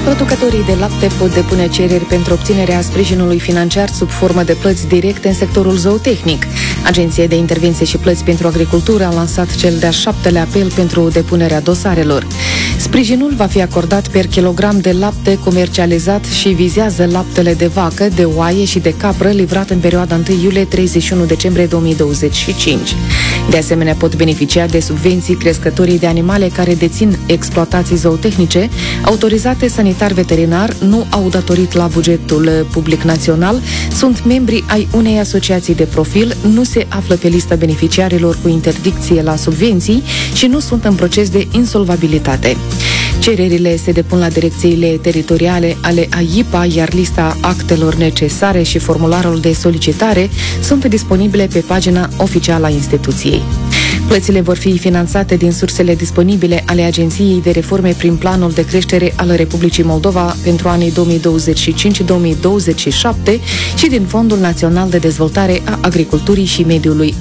Producătorii de lapte pot depune cereri pentru obținerea sprijinului financiar sub formă de plăți directe în sectorul zootehnic. Agenția de Intervenție și Plăți pentru Agricultură a lansat cel de-a 7-lea apel pentru depunerea dosarelor. Sprijinul va fi acordat per kilogram de lapte comercializat și vizează laptele de vacă, de oaie și de capră livrat în perioada 1 iulie-31 decembrie 2025. De asemenea, pot beneficia de subvenții crescătorii de animale care dețin exploatații zootehnice, autorizate sanitar-veterinar, nu au datorit la bugetul public național, sunt membri ai unei asociații de profil, nu se află pe lista beneficiarilor cu interdicție la subvenții și nu sunt în proces de insolvabilitate. Cererile se depun la direcțiile teritoriale ale AIPA, iar lista actelor necesare și formularul de solicitare sunt disponibile pe pagina oficială a instituției. Plățile vor fi finanțate din sursele disponibile ale Agenției de Reforme prin Planul de Creștere al Republicii Moldova pentru anii 2025-2027 și din Fondul Național de Dezvoltare a Agriculturii și Mediului